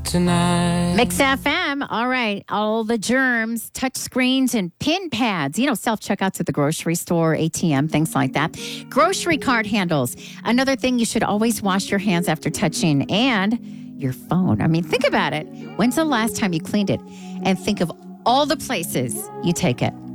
tonight. Mix FM. All right. All the germs, touch screens, and pin pads. Self-checkouts at the grocery store, ATM, things like that. Grocery cart handles. Another thing, you should always wash your hands after touching. And your phone. I mean, think about it. When's the last time you cleaned it? And think of all the places you take it.